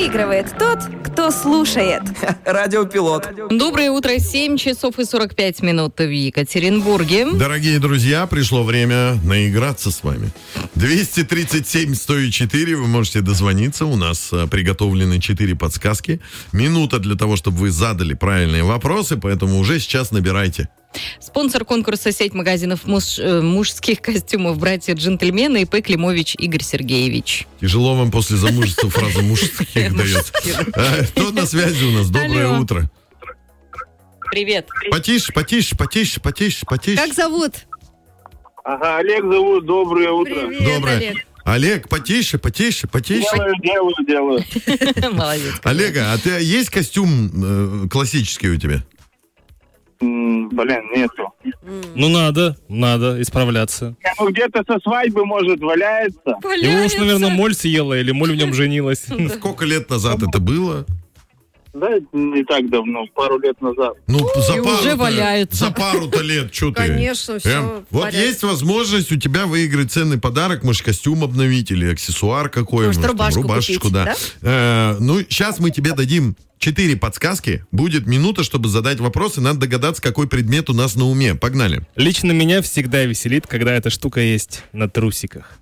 Выигрывает тот, кто слушает. Радиопилот. Доброе утро, 7 часов и 45 минут в Екатеринбурге. Дорогие друзья, пришло время наиграться с вами. 237-104, вы можете дозвониться. У нас приготовлены 4 подсказки. Минута для того, чтобы вы задали правильные вопросы, поэтому уже сейчас набирайте. Спонсор конкурса сеть магазинов мужских костюмов «Братья-джентльмены» ИП Климович Игорь Сергеевич. Тяжело вам после замужества фраза «мужских» дается. Кто на связи у нас? Доброе утро. Привет. Потише. Как зовут? Ага, Олег зовут, доброе утро. Привет, Доброе. Олег. Олег, потише. Делаю. Молодец. Олега, а ты есть костюм классический у тебя? Блин, нету. Ну, надо исправляться. Ну, где-то со свадьбы, может, валяется. Его уж, наверное, моль съела, или моль в нем женилась. Сколько лет назад это было? Да, не так давно, пару лет назад. Ну, И уже валяется. За пару-то лет, что ты? Конечно, всё в Вот порядке. есть возможность у тебя выиграть ценный подарок, может, костюм обновить или аксессуар какой. Может, там, рубашку рубашечку, купить, да. Ну, сейчас мы тебе дадим 4 подсказки. Будет минута, чтобы задать вопрос, и надо догадаться, какой предмет у нас на уме. Погнали. Лично меня всегда веселит, когда эта штука есть на трусиках.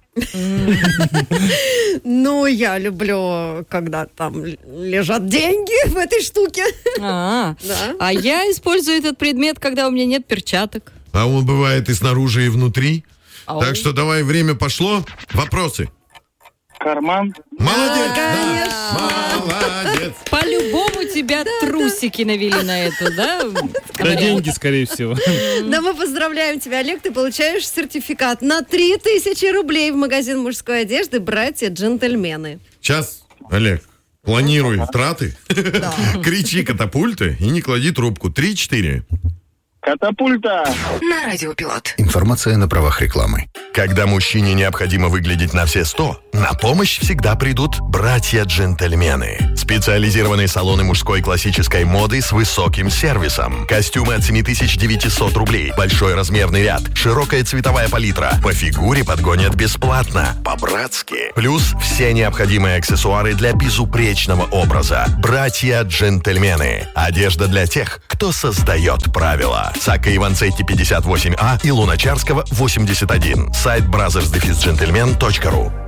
Ну, я люблю, когда там лежат деньги в этой штуке. А Да. я использую этот предмет, когда у меня нет перчаток. А он бывает и снаружи, и внутри. Ау. Так что давай, время пошло. Вопросы. Карман. Молодец! конечно. Молодец! По-любому тебя трусики навели на это, да? Да, деньги, скорее всего. Да, мы поздравляем тебя, Олег. Ты получаешь сертификат на 3000 рублей в магазин мужской одежды «Братья-джентльмены». Сейчас, Олег, планируй траты. Кричи катапульты и не клади трубку. 3-4. Катапульта. На Радиопилот. Информация на правах рекламы. Когда мужчине необходимо выглядеть на все 100, на помощь всегда придут братья-джентльмены. Специализированные салоны мужской классической моды с высоким сервисом. Костюмы от 7900 рублей, большой размерный ряд, широкая цветовая палитра. По фигуре подгонят бесплатно, по-братски. Плюс все необходимые аксессуары для безупречного образа. Братья-джентльмены. Одежда для тех, кто создает правила. Сака Иванцетти 58А и Луначарского 81. Сайт brothers-gentlemen.ru.